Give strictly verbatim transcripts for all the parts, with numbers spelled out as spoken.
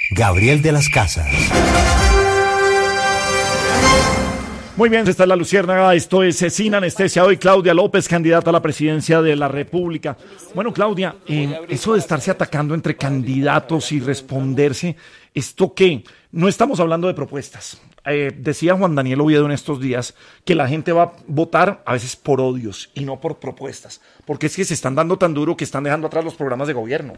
Gabriel de las Casas. Muy bien, esta es La Luciérnaga, esto es Sin Anestesia. Hoy Claudia López, candidata a la presidencia de la República. Bueno, Claudia, eh, eso de estarse atacando entre candidatos y responderse, ¿esto qué? No estamos hablando de propuestas. Eh, decía Juan Daniel Oviedo en estos días que la gente va a votar a veces por odios y no por propuestas, porque es que se están dando tan duro que están dejando atrás los programas de gobierno.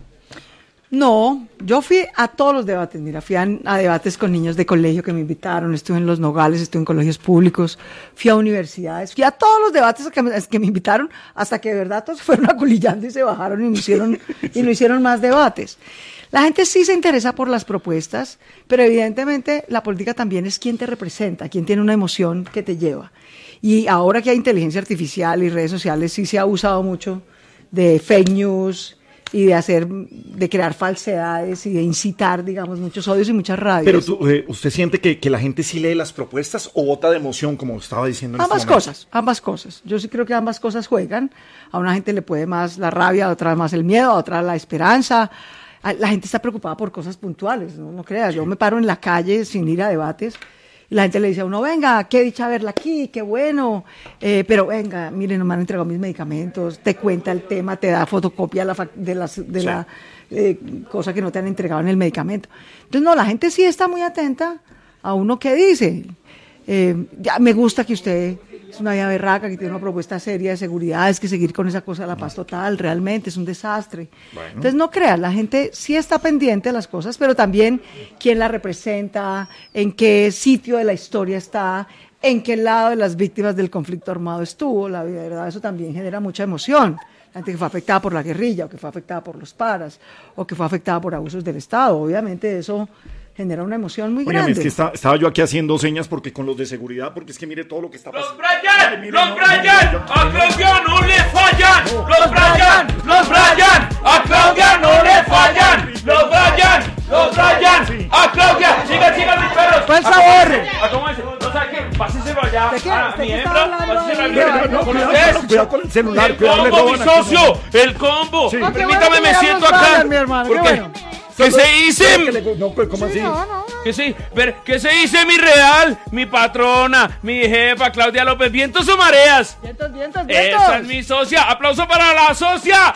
No, yo fui a todos los debates, mira, fui a, a debates con niños de colegio que me invitaron, estuve en Los Nogales, estuve en colegios públicos, fui a universidades, fui a todos los debates que me, que me invitaron, hasta que de verdad todos fueron aculillando y se bajaron y no hicieron, y no hicieron más debates. La gente sí se interesa por las propuestas, pero evidentemente la política también es quien te representa, quien tiene una emoción que te lleva. Y ahora que hay inteligencia artificial y redes sociales, sí se ha usado mucho de fake news y de hacer, de crear falsedades y de incitar, digamos, muchos odios y muchas rabias. Pero tú, eh, ¿usted siente que, que la gente sí lee las propuestas o vota de emoción, como estaba diciendo en Ambas este momento? cosas, ambas cosas. Yo sí creo que ambas cosas juegan. A una gente le puede más la rabia, a otra más el miedo, a otra la esperanza. La gente está preocupada por cosas puntuales, no, no creas. Yo me paro en la calle sin ir a debates y la gente le dice a uno, venga, qué dicha verla aquí, qué bueno, eh, pero venga, miren, no me han entregado mis medicamentos, te cuenta el tema, te da fotocopia la, de, las, de sí. la eh, cosa que no te han entregado en el medicamento. Entonces, no, la gente sí está muy atenta a uno que dice. Eh, ya me gusta que usted es una vieja berraca, que tiene una propuesta seria de seguridad, es que seguir con esa cosa de la paz total, realmente es un desastre. Bueno. Entonces no creas, la gente sí está pendiente de las cosas, pero también quién la representa, en qué sitio de la historia está, en qué lado de las víctimas del conflicto armado estuvo, la verdad, eso también genera mucha emoción. La gente que fue afectada por la guerrilla, o que fue afectada por los paras, o que fue afectada por abusos del Estado, obviamente eso genera una emoción muy Oigan, grande. Es que está, estaba yo aquí haciendo señas porque con los de seguridad, porque es que mire todo lo que está pasando. ¡Los Brian! ¡Los Brian! ¡A Claudia no le fallan! ¡Los Brian! ¡Los Brian! ¡A Claudia no le fallan! ¡Los Brian! ¡Los Brian! ¡A Claudia! ¡Sigan, sigan mis perros! ¡Por favor! ¿A cómo es? ¿No sabe qué? Páseselo allá ¿De qué? a ¿De mi qué hembra. está hablando Páseselo ahí? allá. No, no, ¿Con cuidado, ustedes? cuidado con el celular, El cuidado, le combo, roban mi aquí, socio. El combo. Sí. Ah, qué Permítame, bueno que me ya siento nos acá. vayan, mi hermano, qué Porque, bueno. ¿qué se dice? Que le- no, ¿cómo así? No, no. ¿Qué sí? Ver, ¿qué se dice mi real? Mi patrona, mi jefa, Claudia López. ¿Vientos o mareas? Vientos, vientos, vientos. Esa es mi socia. ¡Aplauso para la socia!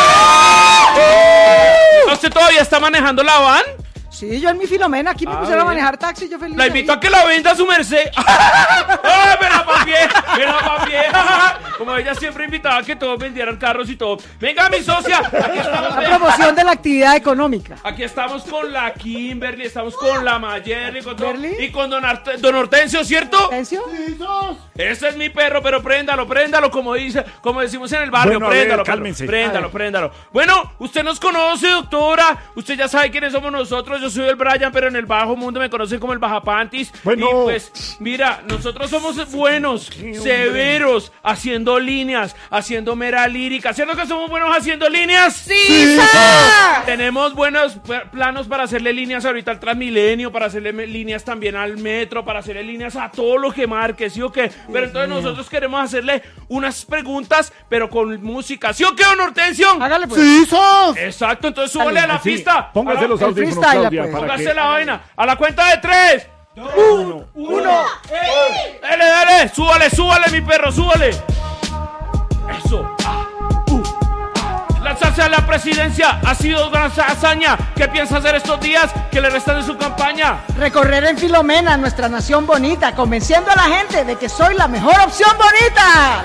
¿Usted todavía está manejando la van? Sí, yo en mi Filomena, aquí me A pusieron a ver. manejar taxi, yo feliz. La invito a que la venda a su merced. ¡Ah, me la papié! ¡Me la papié! Como ella siempre invitaba a que todos vendieran carros y todo. Venga, mi socia. Aquí estamos. La promoción de la actividad económica. Aquí estamos con la Kimberly, estamos con la Mayerly con todo, ¿Kimberly? y con don, Arte- don Hortensio, ¿cierto? ¿Atención? Ese es mi perro, pero préndalo, préndalo, como dice, como decimos en el barrio, Bueno, a ver, préndalo, cálmense. préndalo, A ver. préndalo. Bueno, usted nos conoce, doctora, usted ya sabe quiénes somos nosotros, yo soy el Brian, pero en el bajo mundo me conocen como el Bajapantis. Bueno. Y pues, mira, nosotros somos buenos, severos, haciendo líneas, haciendo mera lírica. ¿Cierto que somos buenos haciendo líneas? ¡Sí! Tenemos buenos p- planos para hacerle líneas ahorita al Transmilenio, para hacerle me- líneas también al metro, para hacerle líneas a todo lo que marque, ¿sí o qué? Pero entonces nosotros queremos hacerle unas preguntas, pero con música. ¿Sí o qué, don Hortensio? Hágale pues. ¡Sí, sos! Exacto, entonces súbale a la Sí, pista. póngase A la- los el audífonos, freestyle, Claudia, pues. para Póngase que... la vaina. A la cuenta de tres. Uno. Uno. Dale, dale. Súbale, súbale, mi perro, súbale. Eso. Ah, uh, ah. Lanzarse a la presidencia ha sido gran hazaña. ¿Qué piensa hacer estos días que le restan de su campaña? Recorrer en Filomena, nuestra nación bonita, convenciendo a la gente de que soy la mejor opción bonita.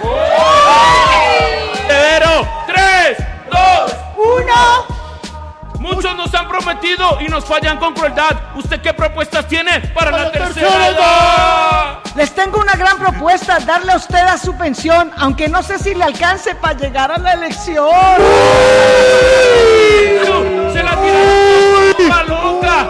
Cero, tres, dos. Uno. Muchos nos han prometido y nos fallan con crueldad. ¿Usted qué propuestas tiene para la tercera edad? Les tengo una gran propuesta, darle a usted a su pensión, aunque no sé si le alcance para llegar a la elección. Se la tiraron pa' loca.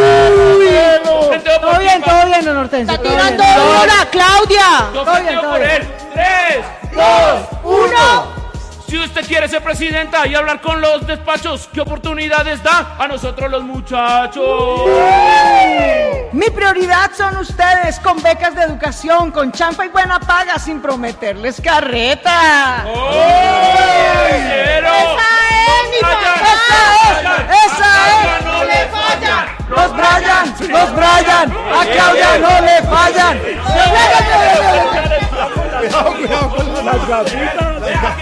Todo bien, todo bien, don Hortensio. ¡Está todo tirando bien. dura, Claudia! Yo Todo bien, festeo todo por bien. él. Tres, Dos, uno. Si usted quiere ser presidenta y hablar con los despachos, ¿qué oportunidades da a nosotros los muchachos? Mi prioridad son ustedes, con becas de educación, con champa y buena paga, sin prometerles carreta. ¡Cero! ¡Esa es mi ¡Fallan! papá! ¡Esa es! ¡Esa es! ¡No le fallan! Los Brian, los Brian, a Claudia no le fallan. Cuidado, cuidado con las gafitas.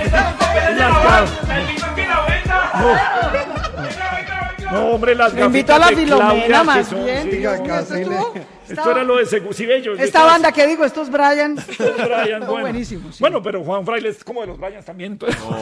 No, hombre, las gafitas. Me invito a la de Filomena, Claudia, más son, bien. sí, ¿Esto estuvo? Esto era lo de Seguro. Sí, bello. Esta banda que digo, estos Brian. Brian, bueno. Buenísimo. Sí. Bueno, pero Juan Fraile es como de los Bryans también. Entonces. No,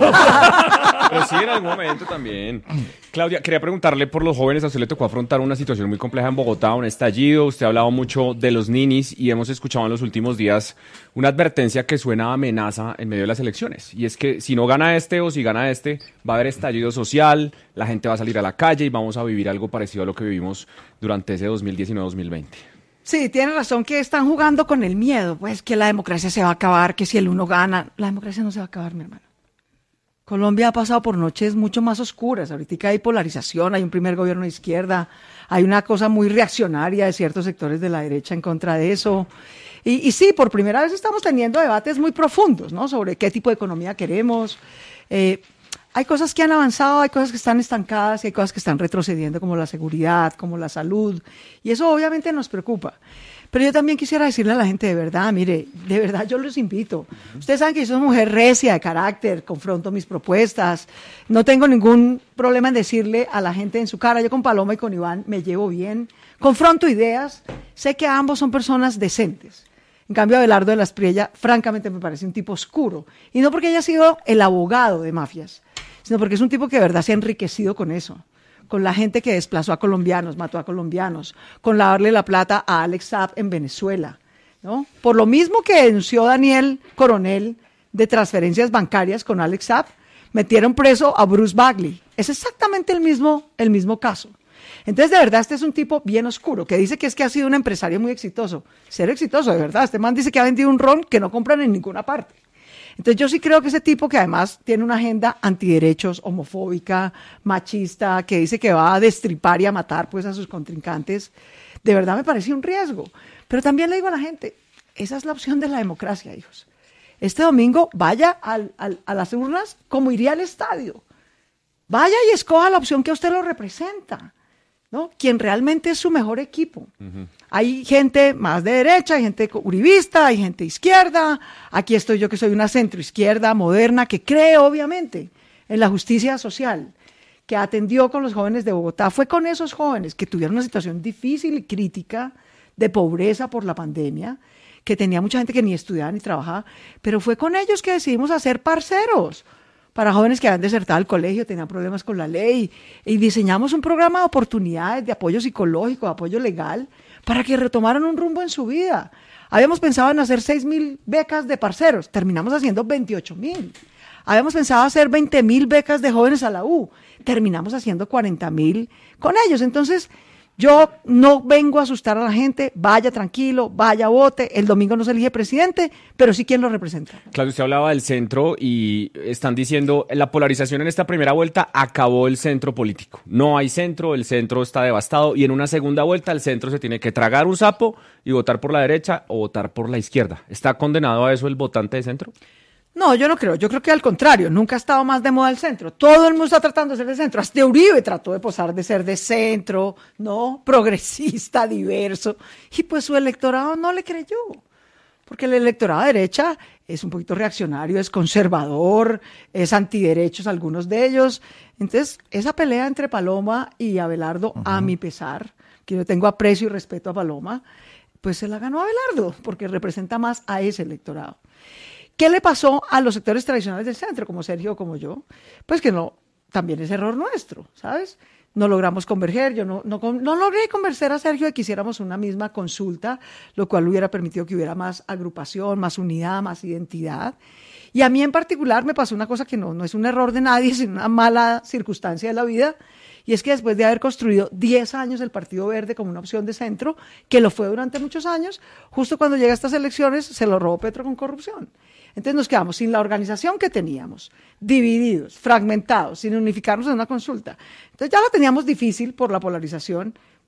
pero sí, en algún momento también. Claudia, quería preguntarle por los jóvenes. A usted le tocó afrontar una situación muy compleja en Bogotá, un estallido. Usted ha hablado mucho de los ninis y hemos escuchado en los últimos días una advertencia que suena a amenaza en medio de las elecciones. Y es que si no gana este o si gana este, va a haber estallido social, la gente va a salir a la calle y vamos a vivir algo parecido a lo que vivimos durante ese dos mil diecinueve dos mil veinte. Sí, tiene razón que están jugando con el miedo, pues que la democracia se va a acabar, que si el uno gana, la democracia no se va a acabar, mi hermano. Colombia ha pasado por noches mucho más oscuras, ahorita hay polarización, hay un primer gobierno de izquierda, hay una cosa muy reaccionaria de ciertos sectores de la derecha en contra de eso. Y, y sí, por primera vez estamos teniendo debates muy profundos, ¿no? Sobre qué tipo de economía queremos. Eh, Hay cosas que han avanzado, hay cosas que están estancadas y hay cosas que están retrocediendo, como la seguridad, como la salud, y eso obviamente nos preocupa. Pero yo también quisiera decirle a la gente de verdad, mire, de verdad yo los invito. Ustedes saben que yo soy una mujer recia de carácter, confronto mis propuestas, no tengo ningún problema en decirle a la gente en su cara, yo con Paloma y con Iván me llevo bien, confronto ideas, sé que ambos son personas decentes. En cambio, Abelardo de la Espriella, francamente, me parece un tipo oscuro. Y no porque haya sido el abogado de mafias, sino porque es un tipo que de verdad se ha enriquecido con eso, con la gente que desplazó a colombianos, mató a colombianos, con lavarle la plata a Alex Saab en Venezuela, ¿no? Por lo mismo que denunció Daniel Coronel de transferencias bancarias con Alex Saab, metieron preso a Bruce Bagley. Es exactamente el mismo, el mismo caso. Entonces, de verdad, este es un tipo bien oscuro, que dice que es que ha sido un empresario muy exitoso. Ser exitoso, de verdad. Este man dice que ha vendido un ron que no compran en ninguna parte. Entonces, yo sí creo que ese tipo, que además tiene una agenda antiderechos, homofóbica, machista, que dice que va a destripar y a matar pues a sus contrincantes, de verdad me parece un riesgo. Pero también le digo a la gente, esa es la opción de la democracia, hijos. Este domingo vaya al, al, a las urnas como iría al estadio. Vaya y escoja la opción que a usted lo representa, ¿no? Quien realmente es su mejor equipo. Uh-huh. Hay gente más de derecha, hay gente uribista, hay gente izquierda. Aquí estoy yo, que soy una centroizquierda moderna, que cree obviamente en la justicia social, que atendió con los jóvenes de Bogotá. Fue con esos jóvenes que tuvieron una situación difícil y crítica de pobreza por la pandemia, que tenía mucha gente que ni estudiaba ni trabajaba, pero fue con ellos que decidimos hacer parceros para jóvenes que habían desertado el colegio, tenían problemas con la ley, y diseñamos un programa de oportunidades, de apoyo psicológico, de apoyo legal, para que retomaran un rumbo en su vida. Habíamos pensado en hacer seis mil becas de parceros, terminamos haciendo veintiocho mil. Habíamos pensado hacer veinte mil becas de jóvenes a la U, terminamos haciendo cuarenta mil con ellos. Entonces, yo no vengo a asustar a la gente, vaya tranquilo, vaya vote, el domingo no se elige presidente, pero sí quien lo representa. Claudio, usted hablaba del centro y están diciendo, la polarización en esta primera vuelta acabó el centro político. No hay centro, el centro está devastado y en una segunda vuelta el centro se tiene que tragar un sapo y votar por la derecha o votar por la izquierda. ¿Está condenado a eso el votante de centro? No, yo no creo. Yo creo que al contrario, nunca ha estado más de moda el centro. Todo el mundo está tratando de ser de centro. Hasta Uribe trató de posar de ser de centro, ¿no? Progresista, diverso. Y pues su electorado no le creyó. Porque el electorado de derecha es un poquito reaccionario, es conservador, es antiderechos algunos de ellos. Entonces, esa pelea entre Paloma y Abelardo, uh-huh. a mi pesar, que yo tengo aprecio y respeto a Paloma, pues se la ganó Abelardo, porque representa más a ese electorado. ¿Qué le pasó a los sectores tradicionales del centro, como Sergio o como yo? Pues que no, también es error nuestro, ¿sabes? No logramos converger, yo no, no, no logré convencer a Sergio de que hiciéramos una misma consulta, lo cual hubiera permitido que hubiera más agrupación, más unidad, más identidad. Y a mí en particular me pasó una cosa que no, no es un error de nadie, sino una mala circunstancia de la vida, y es que después de haber construido diez años el Partido Verde como una opción de centro, que lo fue durante muchos años, justo cuando llega a estas elecciones se lo robó Petro con corrupción. Entonces nos quedamos sin la organización que teníamos, divididos, fragmentados, sin unificarnos en una consulta. Entonces ya la teníamos difícil por la polarización,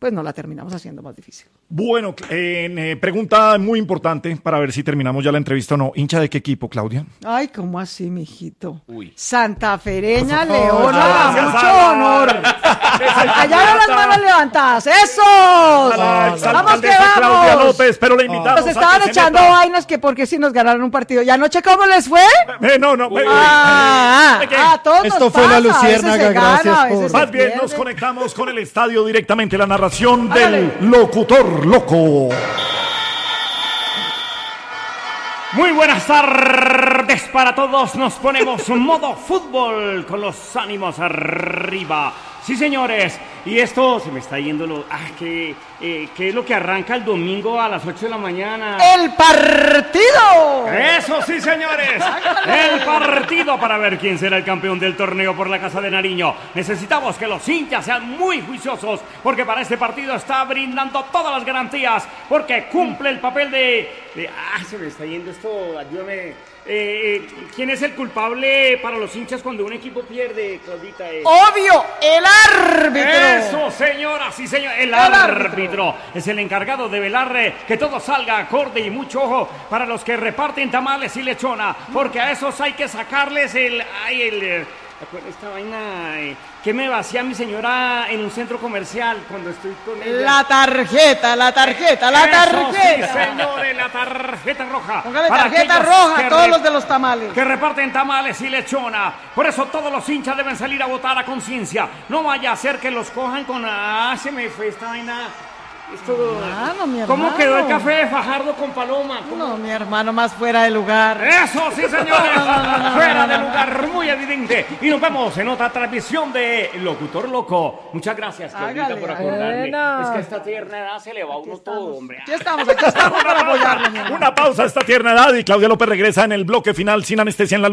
pues no la terminamos haciendo más difícil. Bueno, eh, pregunta muy importante para ver si terminamos ya la entrevista o no. ¿Hincha de qué equipo, Claudia? Ay, ¿cómo así, mijito? Uy. Santafereña, Oh, Leona, gracias, mucho Ana. honor. Allá van las manos levantadas, ¡esos! La ¡Vamos que alcaldesa Claudia vamos! López, pero le invitamos Nos a estaban que se echando meta. vainas que porque si nos ganaron un partido. ¿Y anoche cómo les fue? Eh, no, no. eh, Ah, eh, eh, ah, a todos Esto nos fue la pasa, a veces Luciérnaga, se gana, gracias a veces por- se Más bien pierde. nos conectamos con el estadio directamente, la narración del Hágale. locutor loco. Muy buenas tardes para todos. Nos ponemos modo fútbol con los ánimos arriba. Sí, señores. Y esto se me está yendo lo. Ah, que, eh, ¿qué es lo que arranca el domingo a las ocho de la mañana? ¡El partido! Eso sí, señores. El partido para ver quién será el campeón del torneo por la Casa de Nariño. Necesitamos que los hinchas sean muy juiciosos porque para este partido está brindando todas las garantías porque cumple el papel de... de- ah, se me está yendo esto. Ayúdame. Eh, eh, ¿Quién es el culpable para los hinchas cuando un equipo pierde, Claudita? Eh, Obvio, el árbitro. Eso, señora, sí, señor. El, El árbitro. árbitro. Es el encargado de velar eh, que todo salga acorde y mucho ojo para los que reparten tamales y lechona, porque a esos hay que sacarles el... Ay, el... eh, esta vaina eh, que me vacía mi señora en un centro comercial cuando estoy con ella. La tarjeta, la tarjeta, la Eso, tarjeta. sí, señores, la tarjeta roja. Póngale Para tarjeta aquellos roja que a todos re- los de los tamales. que reparten tamales y lechona. Por eso todos los hinchas deben salir a votar a conciencia. No vaya a ser que los cojan con... Ah, se me fue esta vaina. Esto... Hermano, mi ¿Cómo hermano. quedó el café de Fajardo con Paloma? ¿Cómo? No, mi hermano, más fuera de lugar. Eso sí, señores. Fuera de lugar, muy evidente. Y nos vemos en otra transmisión de Locutor Loco. Muchas gracias, Claudita, Hágale, por acordarme. bueno. Es que a esta tierna edad se le va a uno todo, hombre. Aquí estamos, aquí estamos para apoyarlo, mi hermano. Una pausa a esta tierna edad y Claudia López regresa en el bloque final sin anestesia en la luz.